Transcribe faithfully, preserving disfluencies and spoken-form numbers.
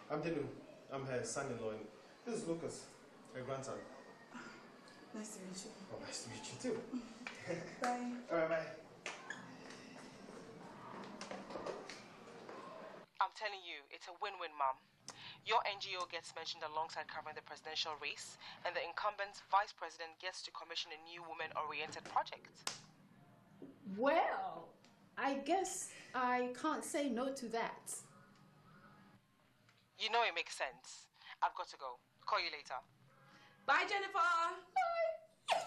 I'm Dinu. I'm her son-in-law. This is Lucas, her grandson. Nice to meet you. Oh, nice to meet you too. Bye. All right, bye. I'm telling you, it's a win-win, Mom. Your N G O gets mentioned alongside covering the presidential race, and the incumbent vice president gets to commission a new woman-oriented project. Well, I guess I can't say no to that. You know it makes sense. I've got to go. Call you later. Bye, Jennifer. Bye.